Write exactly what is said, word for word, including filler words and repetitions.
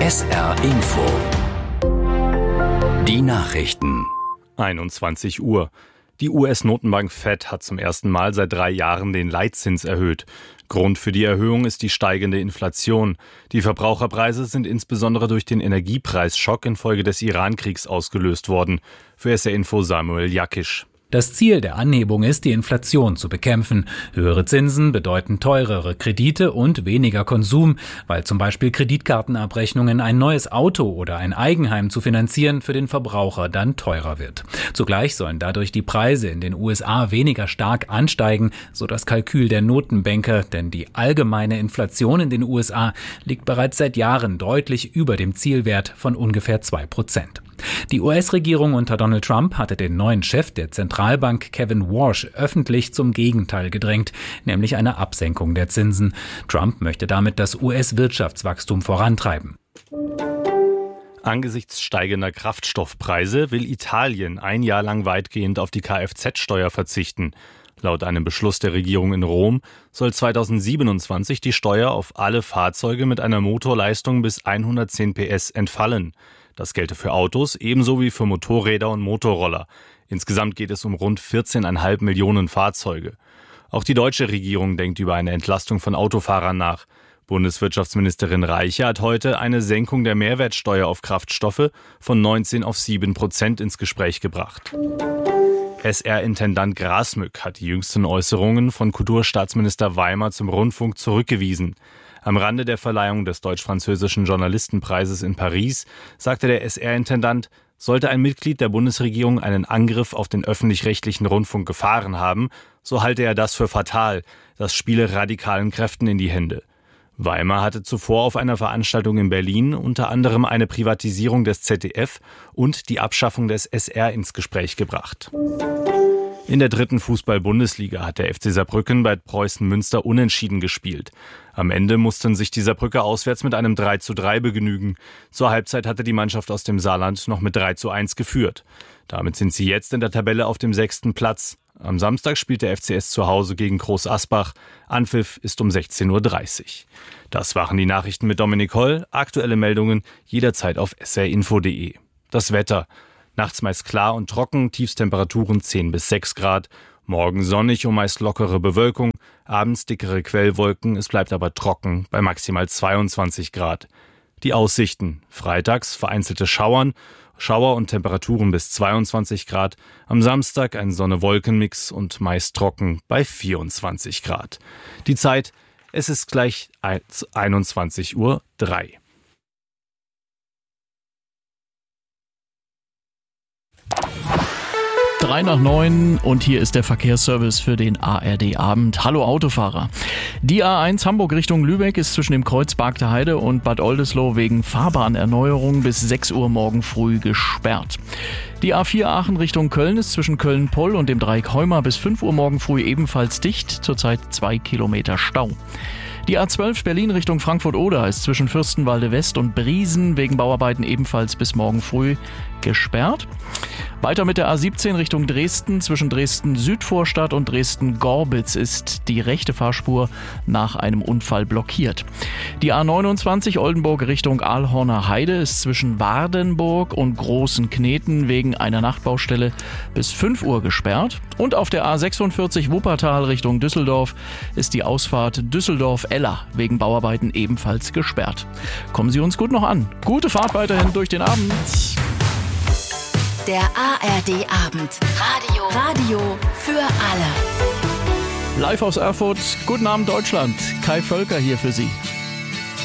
S R Info. Die Nachrichten. einundzwanzig Uhr. Die U S-Notenbank Fed hat zum ersten Mal seit drei Jahren den Leitzins erhöht. Grund für die Erhöhung ist die steigende Inflation. Die Verbraucherpreise sind insbesondere durch den Energiepreisschock infolge des Iran-Kriegs ausgelöst worden. Für S R Info Samuel Jakisch. Das Ziel der Anhebung ist, die Inflation zu bekämpfen. Höhere Zinsen bedeuten teurere Kredite und weniger Konsum, weil zum Beispiel Kreditkartenabrechnungen, ein neues Auto oder ein Eigenheim zu finanzieren für den Verbraucher dann teurer wird. Zugleich sollen dadurch die Preise in den U S A weniger stark ansteigen, so das Kalkül der Notenbanker, denn die allgemeine Inflation in den U S A liegt bereits seit Jahren deutlich über dem Zielwert von ungefähr zwei Prozent. Die U S-Regierung unter Donald Trump hatte den neuen Chef der Zentralbank Kevin Warsh öffentlich zum Gegenteil gedrängt, nämlich eine Absenkung der Zinsen. Trump möchte damit das U S-Wirtschaftswachstum vorantreiben. Angesichts steigender Kraftstoffpreise will Italien ein Jahr lang weitgehend auf die Kfz-Steuer verzichten. Laut einem Beschluss der Regierung in Rom soll zweitausendsiebenundzwanzig die Steuer auf alle Fahrzeuge mit einer Motorleistung bis hundertzehn P S entfallen. Das gelte für Autos ebenso wie für Motorräder und Motorroller. Insgesamt geht es um rund vierzehn Komma fünf Millionen Fahrzeuge. Auch die deutsche Regierung denkt über eine Entlastung von Autofahrern nach. Bundeswirtschaftsministerin Reiche hat heute eine Senkung der Mehrwertsteuer auf Kraftstoffe von neunzehn auf sieben Prozent ins Gespräch gebracht. S R-Intendant Grasmück hat die jüngsten Äußerungen von Kulturstaatsminister Weimer zum Rundfunk zurückgewiesen. Am Rande der Verleihung des deutsch-französischen Journalistenpreises in Paris sagte der S R-Intendant, sollte ein Mitglied der Bundesregierung einen Angriff auf den öffentlich-rechtlichen Rundfunk gefahren haben, so halte er das für fatal. Das spiele radikalen Kräften in die Hände. Weimer hatte zuvor auf einer Veranstaltung in Berlin unter anderem eine Privatisierung des Z D F und die Abschaffung des S R ins Gespräch gebracht. In der dritten Fußball-Bundesliga hat der F C Saarbrücken bei Preußen Münster unentschieden gespielt. Am Ende mussten sich die Saarbrücker auswärts mit einem drei zu drei begnügen. Zur Halbzeit hatte die Mannschaft aus dem Saarland noch mit drei zu eins geführt. Damit sind sie jetzt in der Tabelle auf dem sechsten Platz. Am Samstag spielt der F C S zu Hause gegen Groß Asbach. Anpfiff ist um sechzehn Uhr dreißig. Das waren die Nachrichten mit Dominik Holl. Aktuelle Meldungen jederzeit auf s r info punkt d e. Das Wetter. Nachts meist klar und trocken, Tiefstemperaturen zehn bis sechs Grad. Morgen sonnig und meist lockere Bewölkung, abends dickere Quellwolken, es bleibt aber trocken bei maximal zweiundzwanzig Grad. Die Aussichten. Freitags vereinzelte Schauern, Schauer und Temperaturen bis zweiundzwanzig Grad. Am Samstag ein Sonne-Wolken-Mix und meist trocken bei vierundzwanzig Grad. Die Zeit, es ist gleich einundzwanzig Uhr drei. Drei nach neun und hier ist der Verkehrsservice für den A R D-Abend. Hallo Autofahrer. Die A eins Hamburg Richtung Lübeck ist zwischen dem Kreuz Bargter Heide und Bad Oldesloe wegen Fahrbahnerneuerung bis sechs Uhr morgen früh gesperrt. Die A vier Aachen Richtung Köln ist zwischen Köln-Poll und dem Dreieck Heuma bis fünf Uhr morgen früh ebenfalls dicht, zurzeit zwei Kilometer Stau. Die A zwölf Berlin Richtung Frankfurt-Oder ist zwischen Fürstenwalde West und Briesen wegen Bauarbeiten ebenfalls bis morgen früh gesperrt. Weiter mit der A siebzehn Richtung Dresden. Zwischen Dresden-Südvorstadt und Dresden-Gorbitz ist die rechte Fahrspur nach einem Unfall blockiert. Die A neunundzwanzig Oldenburg Richtung Aalhorner Heide ist zwischen Wardenburg und Großen Kneten wegen einer Nachtbaustelle bis fünf Uhr gesperrt. Und auf der A sechsundvierzig Wuppertal Richtung Düsseldorf ist die Ausfahrt Düsseldorf-Eller wegen Bauarbeiten ebenfalls gesperrt. Kommen Sie uns gut noch an. Gute Fahrt weiterhin durch den Abend. Der A R D-Abend. Radio. Radio für alle. Live aus Erfurt. Guten Abend Deutschland. Kai Völker hier für Sie.